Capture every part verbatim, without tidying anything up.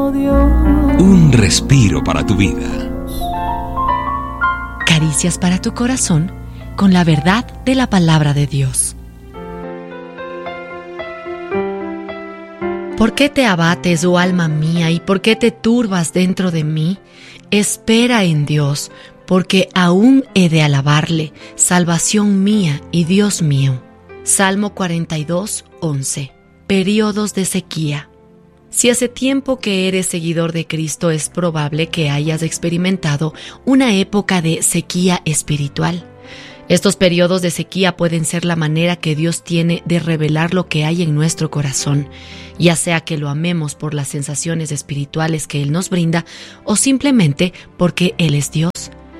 Un respiro para tu vida. Caricias para tu corazón con la verdad de la palabra de Dios. ¿Por qué te abates, oh alma mía, y por qué te turbas dentro de mí? Espera en Dios, porque aún he de alabarle, salvación mía y Dios mío. Salmo cuarenta y dos, once. Periodos de sequía. Si hace tiempo que eres seguidor de Cristo, es probable que hayas experimentado una época de sequía espiritual. Estos periodos de sequía pueden ser la manera que Dios tiene de revelar lo que hay en nuestro corazón, ya sea que lo amemos por las sensaciones espirituales que Él nos brinda o simplemente porque Él es Dios.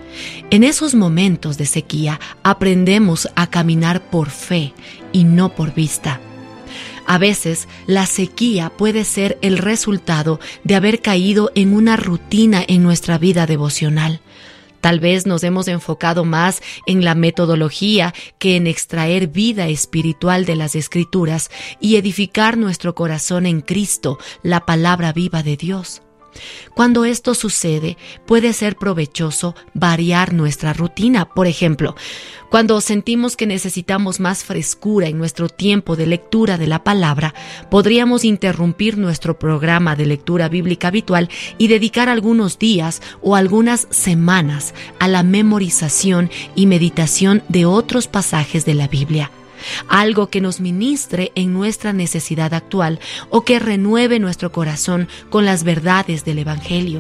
En esos momentos de sequía aprendemos a caminar por fe y no por vista. A veces, la sequía puede ser el resultado de haber caído en una rutina en nuestra vida devocional. Tal vez nos hemos enfocado más en la metodología que en extraer vida espiritual de las Escrituras y edificar nuestro corazón en Cristo, la palabra viva de Dios. Cuando esto sucede, puede ser provechoso variar nuestra rutina. Por ejemplo, cuando sentimos que necesitamos más frescura en nuestro tiempo de lectura de la palabra, podríamos interrumpir nuestro programa de lectura bíblica habitual y dedicar algunos días o algunas semanas a la memorización y meditación de otros pasajes de la Biblia. Algo que nos ministre en nuestra necesidad actual o que renueve nuestro corazón con las verdades del Evangelio.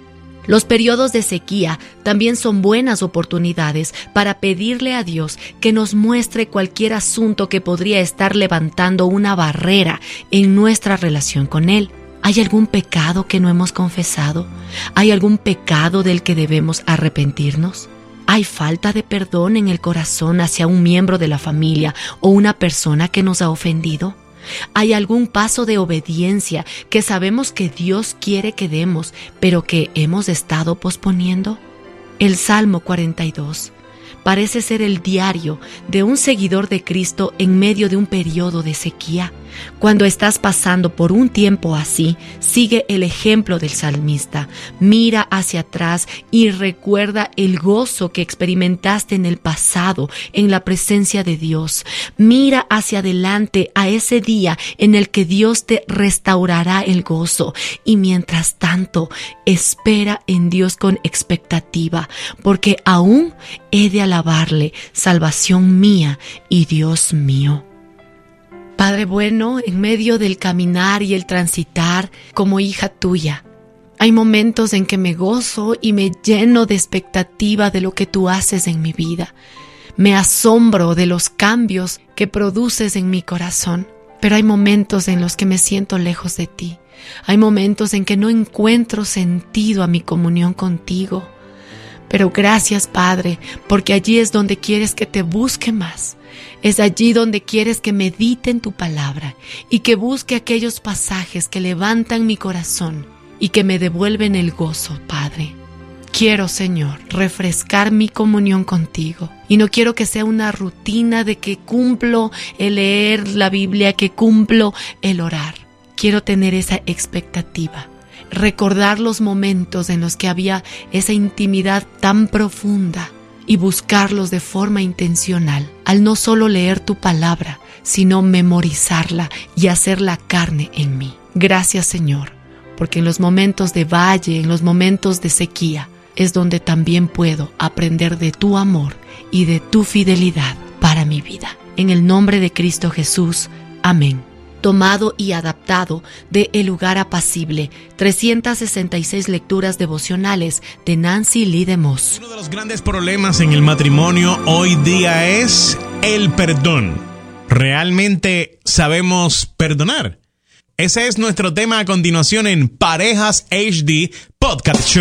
Los periodos de sequía también son buenas oportunidades para pedirle a Dios que nos muestre cualquier asunto que podría estar levantando una barrera en nuestra relación con Él. ¿Hay algún pecado que no hemos confesado? ¿Hay algún pecado del que debemos arrepentirnos? ¿Hay falta de perdón en el corazón hacia un miembro de la familia o una persona que nos ha ofendido? ¿Hay algún paso de obediencia que sabemos que Dios quiere que demos, pero que hemos estado posponiendo? El Salmo cuarenta y dos parece ser el diario de un seguidor de Cristo en medio de un periodo de sequía. Cuando estás pasando por un tiempo así, sigue el ejemplo del salmista. Mira hacia atrás y recuerda el gozo que experimentaste en el pasado, en la presencia de Dios. Mira hacia adelante a ese día en el que Dios te restaurará el gozo. Y mientras tanto, espera en Dios con expectativa, porque aún he de alabarle, salvación mía y Dios mío. Padre bueno, en medio del caminar y el transitar como hija tuya, hay momentos en que me gozo y me lleno de expectativa de lo que tú haces en mi vida. Me asombro de los cambios que produces en mi corazón, pero hay momentos en los que me siento lejos de ti. Hay momentos en que no encuentro sentido a mi comunión contigo. Pero gracias, Padre, porque allí es donde quieres que te busque más. Es allí donde quieres que medite en tu palabra y que busque aquellos pasajes que levantan mi corazón y que me devuelven el gozo, Padre. Quiero, Señor, refrescar mi comunión contigo y no quiero que sea una rutina de que cumplo el leer la Biblia, que cumplo el orar. Quiero tener esa expectativa. Recordar los momentos en los que había esa intimidad tan profunda y buscarlos de forma intencional, al no solo leer tu palabra, sino memorizarla y hacerla carne en mí. Gracias, Señor, porque en los momentos de valle, en los momentos de sequía, es donde también puedo aprender de tu amor y de tu fidelidad para mi vida. En el nombre de Cristo Jesús. Amén. Tomado y adaptado de El lugar apacible, trescientas sesenta y seis lecturas devocionales de Nancy Lee DeMoss. Uno de los grandes problemas en el matrimonio hoy día es el perdón. ¿Realmente sabemos perdonar? Ese es nuestro tema a continuación en Parejas H D Podcast Show.